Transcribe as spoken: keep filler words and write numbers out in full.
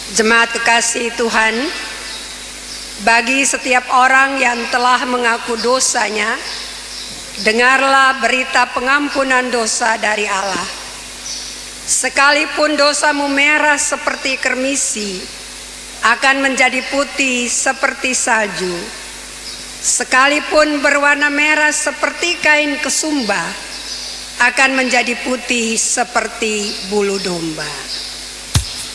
Jemaat kekasih Tuhan, bagi setiap orang yang telah mengaku dosanya, dengarlah berita pengampunan dosa dari Allah. Sekalipun dosamu merah seperti kermisi, akan menjadi putih seperti salju. Sekalipun berwarna merah seperti kain kesumba, akan menjadi putih seperti bulu domba.